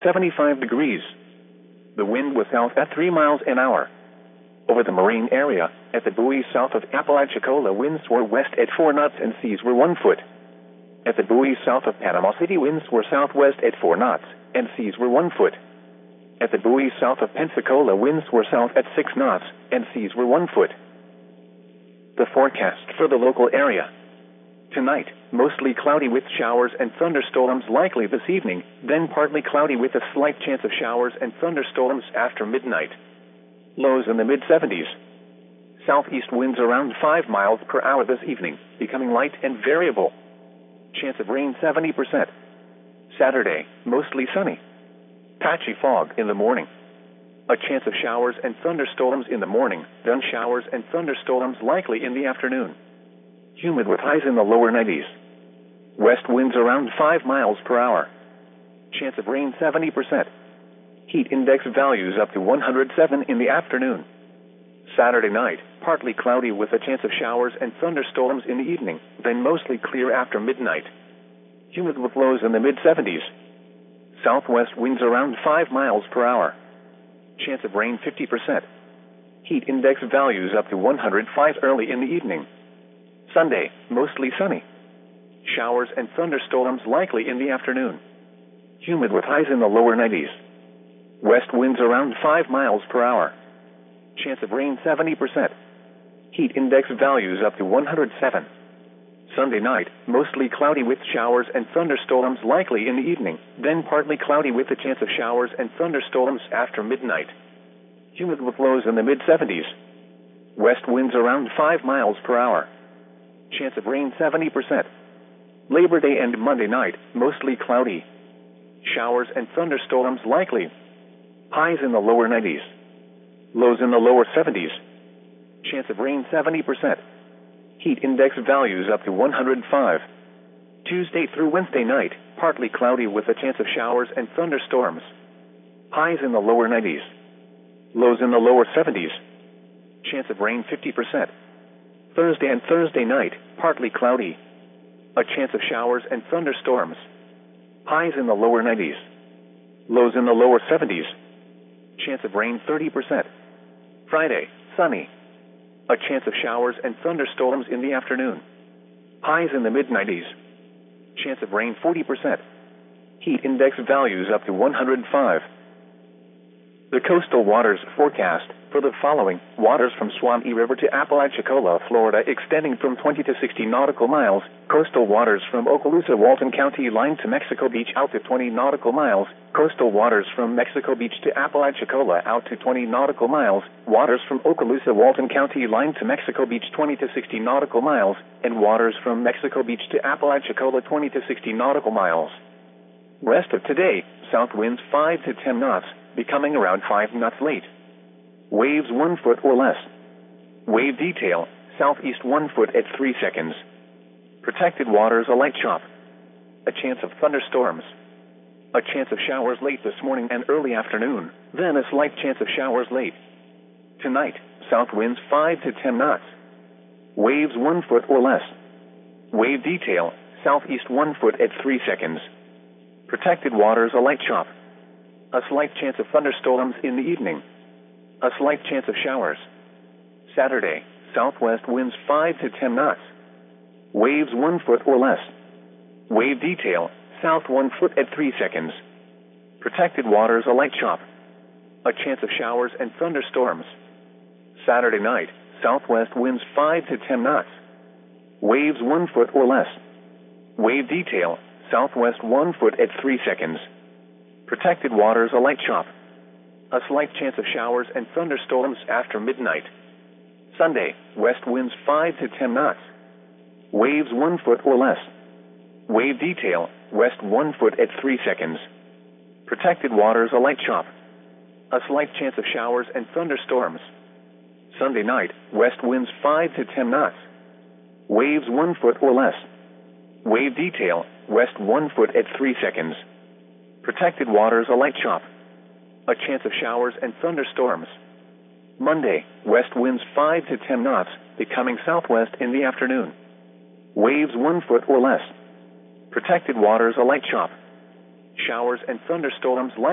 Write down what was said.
75 degrees. The wind was south at 3 miles an hour. Over the marine area, at the buoy south of Apalachicola, winds were west at 4 knots and seas were 1 foot. At the buoy south of Panama City, winds were southwest at 4 knots and seas were 1 foot. At the buoy south of Pensacola, winds were south at 6 knots and seas were 1 foot. The forecast for the local area. Tonight, mostly cloudy with showers and thunderstorms likely this evening, then partly cloudy with a slight chance of showers and thunderstorms after midnight. Lows in the mid-70s. Southeast winds around 5 miles per hour this evening, becoming light and variable. Chance of rain 70%. Saturday, mostly sunny. Patchy fog in the morning. A chance of showers and thunderstorms in the morning, then showers and thunderstorms likely in the afternoon. Humid with highs in the lower 90s. West winds around 5 miles per hour. Chance of rain 70%. Heat index values up to 107 in the afternoon. Saturday night, partly cloudy with a chance of showers and thunderstorms in the evening, then mostly clear after midnight. Humid with lows in the mid-70s. Southwest winds around 5 miles per hour. Chance of rain 50%. Heat index values up to 105 early in the evening. Sunday, mostly sunny. Showers and thunderstorms likely in the afternoon. Humid with highs in the lower 90s. West winds around 5 miles per hour. Chance of rain 70%. Heat index values up to 107. Sunday night, mostly cloudy with showers and thunderstorms likely in the evening, then partly cloudy with a chance of showers and thunderstorms after midnight. Humid with lows in the mid-70s. West winds around 5 miles per hour. Chance of rain 70%. Labor Day and Monday night, mostly cloudy. Showers and thunderstorms likely. Highs in the lower 90s. Lows in the lower 70s. Chance of rain 70%. Heat index values up to 105. Tuesday through Wednesday night, partly cloudy with a chance of showers and thunderstorms. Highs in the lower 90s. Lows in the lower 70s. Chance of rain 50%. Thursday and Thursday night, partly cloudy. A chance of showers and thunderstorms. Highs in the lower 90s. Lows in the lower 70s. Chance of rain 30%. Friday, sunny. A chance of showers and thunderstorms in the afternoon. Highs in the mid-90s. Chance of rain 40%. Heat index values up to 105. The coastal waters forecast for the following: waters from Suwannee River to Apalachicola, Florida, extending from 20 to 60 nautical miles. Coastal waters from Okaloosa, Walton County line to Mexico Beach out to 20 nautical miles. Coastal waters from Mexico Beach to Apalachicola out to 20 nautical miles. Waters from Okaloosa, Walton County line to Mexico Beach 20 to 60 nautical miles. And waters from Mexico Beach to Apalachicola 20 to 60 nautical miles. Rest of today, south winds 5 to 10 knots, becoming around 5 knots late. Waves 1 foot or less. Wave detail, southeast 1 foot at 3 seconds. Protected waters a light chop. A chance of thunderstorms. A chance of showers late this morning and early afternoon, then a slight chance of showers late. Tonight, south winds 5 to 10 knots. Waves 1 foot or less. Wave detail, southeast 1 foot at 3 seconds. Protected waters a light chop. A slight chance of thunderstorms in the evening. A slight chance of showers. Saturday, southwest winds 5 to 10 knots. Waves 1 foot or less. Wave detail, south 1 foot at 3 seconds. Protected waters a light chop. A chance of showers and thunderstorms. Saturday night, southwest winds 5 to 10 knots. Waves 1 foot or less. Wave detail, southwest 1 foot at 3 seconds. Protected waters a light chop. A slight chance of showers and thunderstorms after midnight. Sunday, west winds 5 to 10 knots. Waves 1 foot or less. Wave detail, west 1 foot at 3 seconds. Protected waters a light chop. A slight chance of showers and thunderstorms. Sunday night, west winds 5 to 10 knots. Waves 1 foot or less. Wave detail, west 1 foot at 3 seconds. Protected waters a light chop. A chance of showers and thunderstorms. Monday, west winds 5 to 10 knots, becoming southwest in the afternoon. Waves 1 foot or less. Protected waters a light chop. Showers and thunderstorms light.